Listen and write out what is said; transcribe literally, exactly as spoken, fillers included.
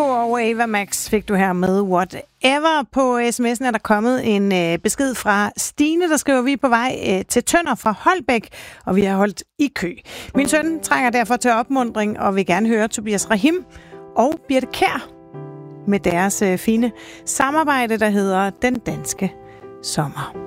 og Ava Max fik du her med Whatever. På sms'en er der kommet en øh, besked fra Stine, der skriver, vi er på vej øh, til Tønder fra Holbæk, og vi har holdt i kø. Min søn trænger derfor til opmuntring, og vil gerne høre Tobias Rahim og Birthe Kjær med deres øh, fine samarbejde, der hedder Den Danske Sommer.